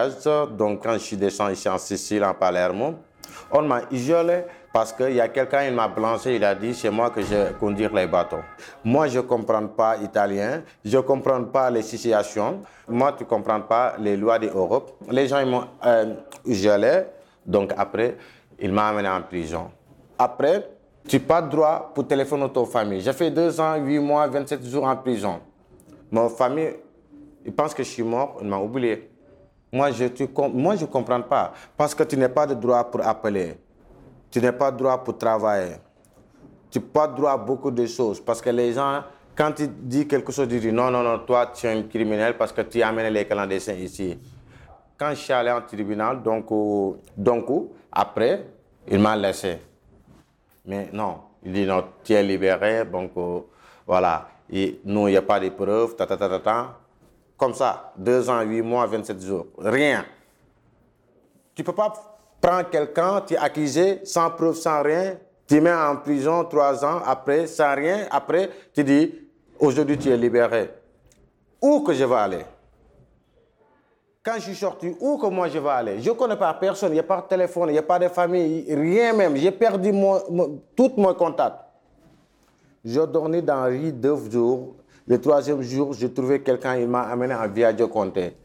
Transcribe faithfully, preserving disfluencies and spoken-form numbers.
Donc, quand je suis descendu ici en Sicile, en Palermo, on m'a isolé parce qu'il y a quelqu'un, il m'a blanchi, il a dit, c'est moi que je conduis les bateaux. Moi, je ne comprends pas italien, je ne comprends pas les situations. Moi, tu ne comprends pas les lois d'Europe. Les gens, ils m'ont euh, isolé, donc après, il m'a amené en prison. Après, tu n'as pas de droit pour téléphoner à ta famille. J'ai fait deux ans, huit mois, vingt-sept jours en prison. Ma famille, ils pensent que je suis mort, ils m'ont oublié. Moi, je ne comprends pas. Parce que tu n'as pas de droit pour appeler. Tu n'as pas de droit pour travailler. Tu n'as pas de droit à beaucoup de choses. Parce que les gens, quand tu dis quelque chose, ils disent non, non, non, toi, tu es un criminel parce que tu as amené les clandestins ici. Quand je suis allé en tribunal, donc, donc après, il m'a laissé. Mais non, il dit non, tu es libéré, donc voilà. Et nous, il n'y a pas de preuves, ta, ta, ta, ta, ta. Comme ça, deux ans, huit mois, vingt-sept jours. Rien. Tu ne peux pas prendre quelqu'un, tu es accusé sans preuve, sans rien, tu mets en prison trois ans, après, sans rien, après, tu dis, aujourd'hui tu es libéré. Où que je vais aller? Quand je suis sorti, où que moi je vais aller? Je ne connais pas personne, il n'y a pas de téléphone, il n'y a pas de famille, rien même. J'ai perdu mon, mon, tout mon contact. Je dormais dans la rue deux jours. Le troisième jour, j'ai trouvé quelqu'un, il m'a amené à Viaggio Conte.